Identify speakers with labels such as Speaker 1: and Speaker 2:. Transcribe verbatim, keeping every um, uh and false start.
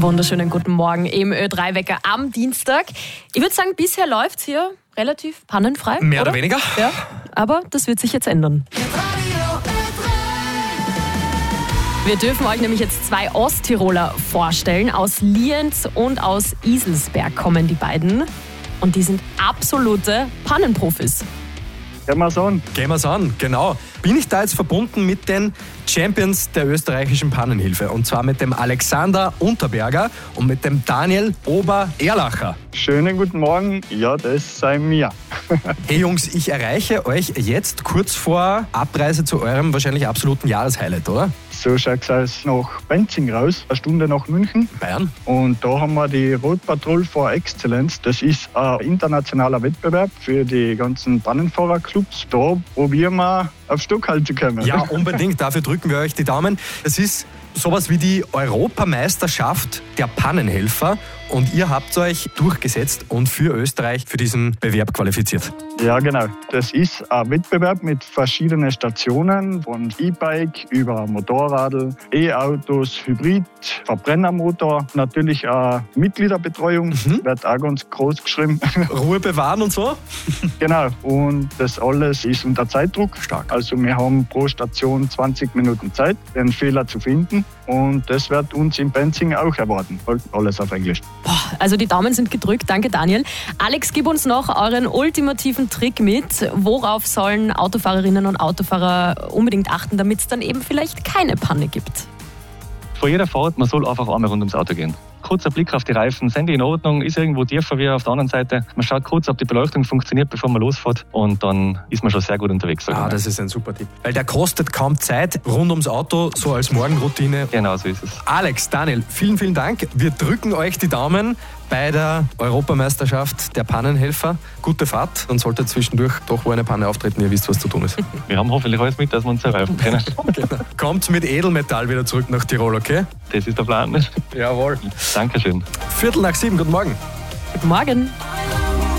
Speaker 1: Wunderschönen guten Morgen im Ö drei Wecker am Dienstag. Ich würde sagen, bisher läuft es hier relativ pannenfrei.
Speaker 2: Mehr
Speaker 1: oder?
Speaker 2: oder weniger.
Speaker 1: Ja, aber das wird sich jetzt ändern. Wir dürfen euch nämlich jetzt zwei Osttiroler vorstellen. Aus Lienz und aus Iselsberg kommen die beiden. Und die sind absolute Pannenprofis.
Speaker 3: Gehen wir's an.
Speaker 2: Gehen wir's an, genau. Bin ich da jetzt verbunden mit den Champions der österreichischen Pannenhilfe. Und zwar mit dem Alexander Unterberger und mit dem Daniel Ober-Erlacher.
Speaker 3: Schönen guten Morgen. Ja, das sei mir.
Speaker 2: Hey Jungs, ich erreiche euch jetzt kurz vor Abreise zu eurem wahrscheinlich absoluten Jahreshighlight, oder?
Speaker 3: So schaut's aus. Nach Benzing raus, eine Stunde nach München.
Speaker 2: Bayern.
Speaker 3: Und da haben wir die Rotpatrouille for Excellence. Das ist ein internationaler Wettbewerb für die ganzen Pannenfahrerclubs. Da probieren wir auf Stock halten zu können.
Speaker 2: Ja, unbedingt. Dafür drücken wir euch die Daumen. Es ist sowas wie die Europameisterschaft der Pannenhelfer. Und ihr habt euch durchgesetzt und für Österreich für diesen Bewerb qualifiziert.
Speaker 3: Ja, genau. Das ist ein Wettbewerb mit verschiedenen Stationen, von E-Bike über Motorradl, E-Autos, Hybrid, Verbrennermotor, natürlich auch Mitgliederbetreuung, mhm. wird auch ganz groß geschrieben.
Speaker 2: Ruhe bewahren und so?
Speaker 3: Genau. Und das alles ist unter Zeitdruck.
Speaker 2: Stark.
Speaker 3: Also wir haben pro Station zwanzig Minuten Zeit, den Fehler zu finden. Und das wird uns in Benzing auch erwarten. Alles auf Englisch.
Speaker 1: Boah, also die Daumen sind gedrückt. Danke, Daniel. Alex, gib uns noch euren ultimativen Trick mit. Worauf sollen Autofahrerinnen und Autofahrer unbedingt achten, damit es dann eben vielleicht keine Panne gibt?
Speaker 4: Vor jeder Fahrt, man soll einfach einmal rund ums Auto gehen. Kurzer Blick auf die Reifen, sind die in Ordnung, ist irgendwo tiefer wie auf der anderen Seite. Man schaut kurz, ob die Beleuchtung funktioniert, bevor man losfährt, und dann ist man schon sehr gut unterwegs.
Speaker 2: Ah, das ist ein super Tipp. Weil der kostet kaum Zeit rund ums Auto, so als Morgenroutine.
Speaker 4: Genau, so ist es.
Speaker 2: Alex, Daniel, vielen, vielen Dank. Wir drücken euch die Daumen bei der Europameisterschaft der Pannenhelfer. Gute Fahrt, dann sollte zwischendurch doch wo eine Panne auftreten, ihr wisst, was zu tun ist.
Speaker 4: Wir haben hoffentlich alles mit, dass wir uns erreifen können.
Speaker 2: Genau. Kommt mit Edelmetall wieder zurück nach Tirol, okay?
Speaker 4: Das ist der Plan.
Speaker 2: Jawohl.
Speaker 4: Dankeschön.
Speaker 2: Viertel nach sieben, guten Morgen.
Speaker 1: Guten Morgen.